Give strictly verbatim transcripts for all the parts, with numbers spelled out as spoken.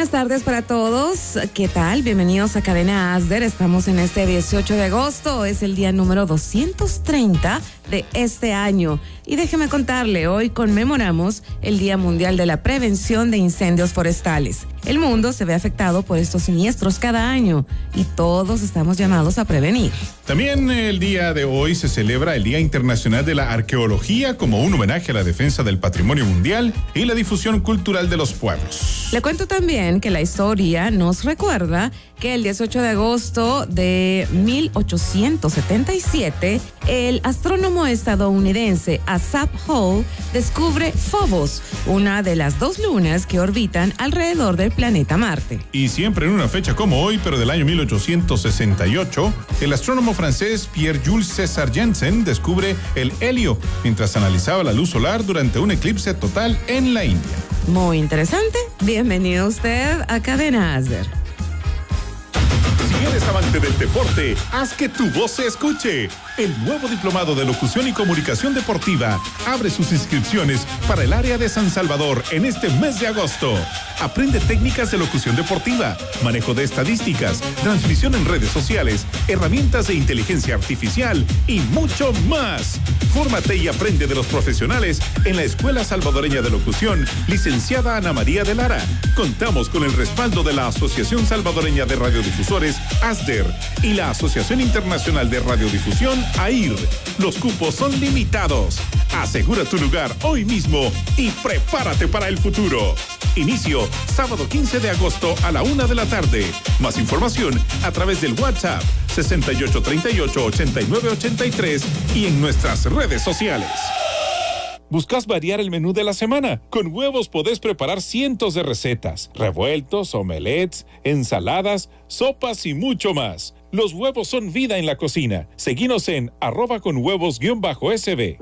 buenas tardes para todos. ¿Qué tal? Bienvenidos a Cadena Asder. Estamos en este dieciocho de agosto. Es el día número doscientos treinta de este año. Y déjeme contarle, hoy conmemoramos el Día Mundial de la Prevención de Incendios Forestales. El mundo se ve afectado por estos siniestros cada año y todos estamos llamados a prevenir. También el día de hoy se celebra el Día Internacional de la Arqueología como un homenaje a la defensa del patrimonio mundial y la difusión cultural de los pueblos. Le cuento también que la historia nos recuerda que el dieciocho de agosto de mil ochocientos setenta y siete, el astrónomo estadounidense Asaph Hall descubre Phobos, una de las dos lunas que orbitan alrededor del planeta Marte. Y siempre en una fecha como hoy, pero del año mil ochocientos sesenta y ocho, el astrónomo francés Pierre-Jules César Janssen descubre el helio mientras analizaba la luz solar durante un eclipse total en la India. Muy interesante. Bienvenido usted a Cadena Asder. Si eres amante del deporte, haz que tu voz se escuche. El nuevo diplomado de locución y comunicación deportiva abre sus inscripciones para el área de San Salvador en este mes de agosto. Aprende técnicas de locución deportiva, manejo de estadísticas, transmisión en redes sociales, herramientas de inteligencia artificial y mucho más. Fórmate y aprende de los profesionales en la Escuela Salvadoreña de Locución, licenciada Ana María de Lara. Contamos con el respaldo de la Asociación Salvadoreña de Radiodifusores, ASDER, y la Asociación Internacional de Radiodifusión, A I R. Los cupos son limitados. Asegura tu lugar hoy mismo y prepárate para el futuro. Inicio sábado quince de agosto a la una de la tarde. Más información a través del WhatsApp sesenta y ocho treinta y ocho ochenta y nueve ochenta y tres y en nuestras redes sociales. ¿Buscas variar el menú de la semana? Con huevos podés preparar cientos de recetas, revueltos, omelets, ensaladas, sopas y mucho más. Los huevos son vida en la cocina. Seguinos en arroba con huevos guión bajo S B.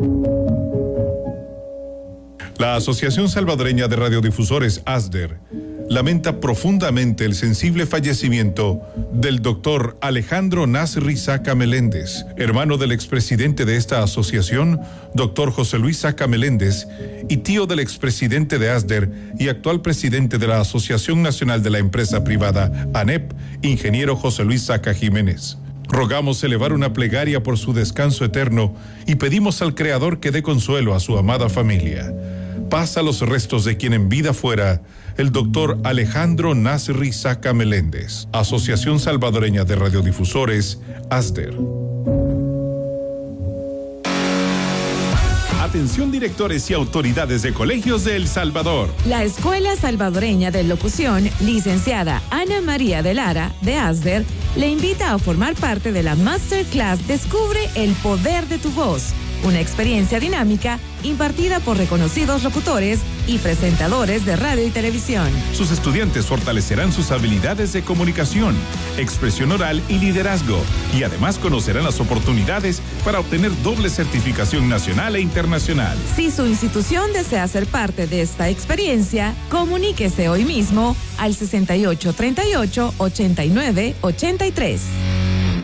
La Asociación Salvadoreña de Radiodifusores, ASDER, lamenta profundamente el sensible fallecimiento del doctor Alejandro Nasri Saca Meléndez, hermano del expresidente de esta asociación, doctor José Luis Saca Meléndez, y tío del expresidente de ASDER y actual presidente de la Asociación Nacional de la Empresa Privada, ANEP, ingeniero José Luis Saca Jiménez. Rogamos elevar una plegaria por su descanso eterno y pedimos al Creador que dé consuelo a su amada familia. Paz a los restos de quien en vida fuera el doctor Alejandro Nasri Saca Meléndez. Asociación Salvadoreña de Radiodifusores, ASDER. Atención directores y autoridades de colegios de El Salvador. La Escuela Salvadoreña de Locución, licenciada Ana María de Lara, de ASDER, le invita a formar parte de la Masterclass Descubre el Poder de tu Voz, una experiencia dinámica impartida por reconocidos locutores y presentadores de radio y televisión. Sus estudiantes fortalecerán sus habilidades de comunicación, expresión oral y liderazgo, y además conocerán las oportunidades para obtener doble certificación nacional e internacional. Si su institución desea ser parte de esta experiencia, comuníquese hoy mismo al sesenta y ocho treinta y ocho ochenta y nueve ochenta y tres.